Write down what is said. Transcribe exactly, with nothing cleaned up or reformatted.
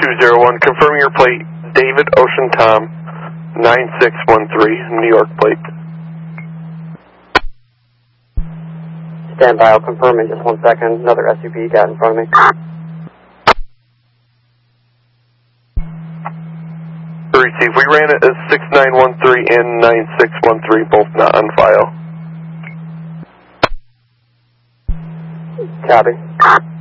two zero one, confirming your plate, David Ocean Tom, nine six one three, New York plate. Stand by, I'll confirm in just one second. Another S U V got in front of me. Receive, we ran it as six nine one three and nine six one three, both not on file. Copy.